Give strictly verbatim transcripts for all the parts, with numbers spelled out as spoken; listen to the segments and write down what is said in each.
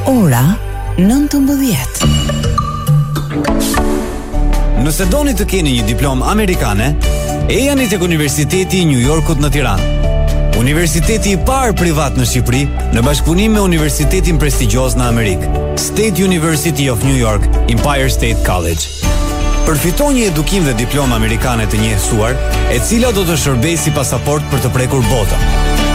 Ora nëntëmbëdhjetë. Nëse doni të keni një diplomë amerikane, ejani tek Universiteti i New Yorkut në Tiranë. Universiteti i parë privat në Shqipëri, në bashkëpunim me universitetin prestigjioz në Amerikë, State University of New York, Empire State College. Përfiton një edukim dhe diplomë amerikane të njësuar, e cila do të shërbejë si pasaport për të prekur botën.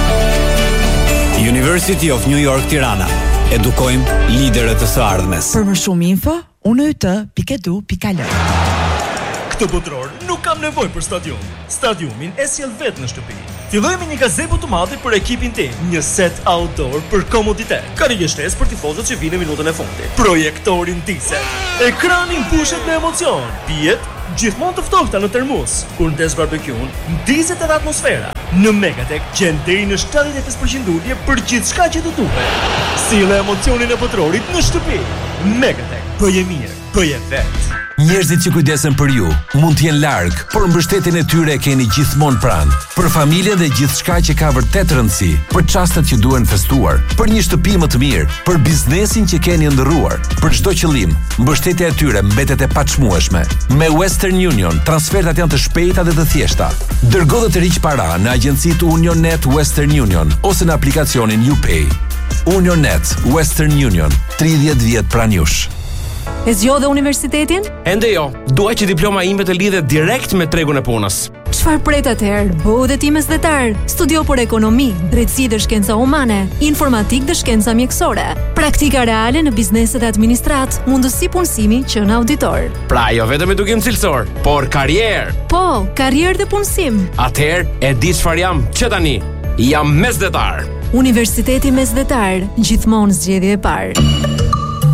University of New York Tirana. Edukojmë liderët e së ardhmes. Për më shumë info, unë të pikedu pikale. Këtë botror nuk kam nevojë për stadium. Stadiumin e sjell vetë në shtëpi. Filloj me një gazebo të madhe për ekipin tim, një set outdoor për komoditet. Ka një shtesë për tifozët që vinë në minutën e fundit. Projektorin diesel. Ekranin pushet me emocion. Pijet gjithmonë të ftohta në termos. Kur ndes barbekun, ndizet edhe atmosfera. Në Megatek gjen deri në shtatëdhjetë e pesë përqind ulje për gjithçka që të duhet. Sille emocionin e botrorit në shtëpi. Megatek, bëje mirë, bëje vetë. Njerëzit që kujdesen për ju mund të jenë larg, por mbështetjen e tyre e keni gjithmonë pranë. Për familjen dhe gjithçka që ka vërtet rëndësi, për çastet që duhen festuar, për një shtëpi më të mirë, për biznesin që keni ndërruar, për çdo qëllim, mbështetja e tyre mbetet e paçmueshme. Me Western Union, transfertat janë të shpejta dhe të thjeshta. Dërgo dhe të riq para në agjencitë UnionNet Western Union ose në aplikacionin UPay. UnionNet Western Union, tridhjetë vjet pranë jush. E zgjodhe universitetin? Ende jo, dua që diploma ime të lidhet direkt me tregun e punës. Çfarë pret atëherë? Bëu dhe ti mesdhetar. Studio për ekonomi, drejtësi dhe shkenca humane, informatik dhe shkenca mjekësore, praktika reale në bizneset e administrat, mundësi punësimi që në auditor. Pra jo vetëm edukim cilësor, por karrierë. Po, karrierë dhe punësim. Atëherë e di çfarë jam, që tani jam mesdhetar. Universiteti Mesdhetar, gjithmonë zgjedhje e parë.